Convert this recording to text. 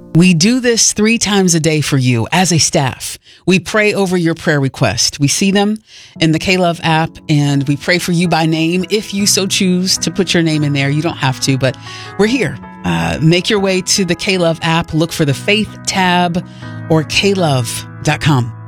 We do this 3 times a day for you as a staff. We pray over your prayer request. We see them in the K-Love app, and we pray for you by name. If you so choose to put your name in there, you don't have to, but we're here. Make your way to the K-Love app, look for the Faith tab or klove.com.